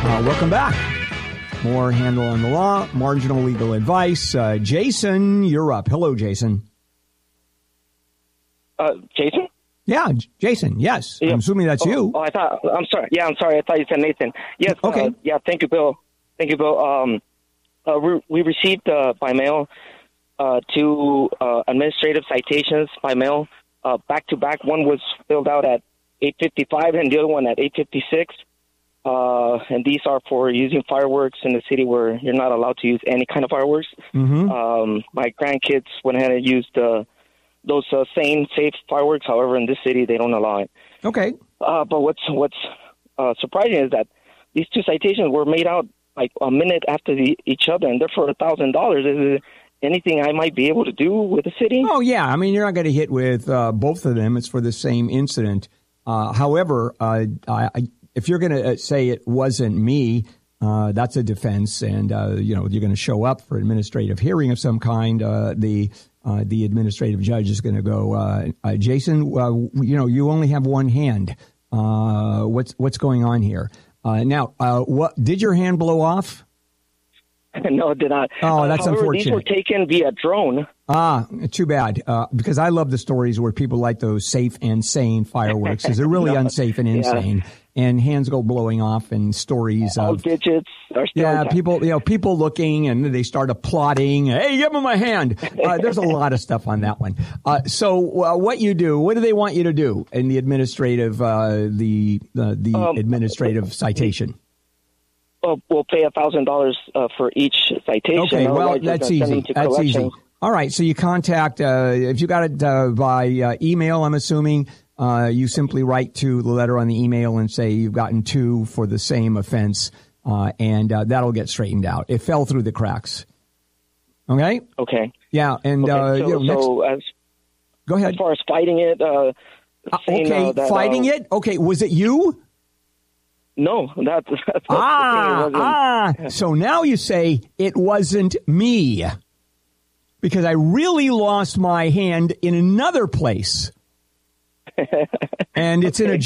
Welcome back. More Handel on the Law, marginal legal advice. Jason, you're up. Hello, Jason. Jason? Yeah, Jason. Yes. Yeah. I'm assuming that's you. Oh, I'm sorry. Yeah, I'm sorry. I thought you said Nathan. Yes. Okay. Thank you, Bill. We received by mail 2 administrative citations by mail back to back. One was filled out at 8:55 and the other one at 8:56. And these are for using fireworks in the city where you're not allowed to use any kind of fireworks. Mm-hmm. My grandkids went ahead and used those safe fireworks. However, in this city, they don't allow it. Okay. But what's surprising is that these 2 citations were made out like a minute after each other, and they're for $1,000. Is there anything I might be able to do with the city? Oh, yeah. I mean, you're not going to hit with both of them. It's for the same incident. However, if you're going to say it wasn't me, that's a defense, and you're going to show up for administrative hearing of some kind. The administrative judge is going to go, Jason, you only have one hand. What's going on here? Now, what did your hand blow off? No, it did not. Oh, that's however, unfortunate. These were taken via drone. Too bad. Because I love the stories where people light those safe and sane fireworks, because they're really unsafe and insane. And hands go blowing off, and stories all of digits are still intact. people looking, and they start applauding. Hey, give him a hand. There's a lot of stuff on that one. So what you do? What do they want you to do in the administrative administrative citation? We'll pay $1,000 for each citation. Okay, well, that's easy. That's easy. All right, so you contact, if you got it by email, I'm assuming, you simply write to the letter on the email and say you've gotten 2 for the same offense, and that'll get straightened out. It fell through the cracks. Okay? Okay. Yeah, and go ahead. As far as fighting it, fighting it? Okay, was it you? No, that's So now you say it wasn't me, because I really lost my hand in another place, and it's in a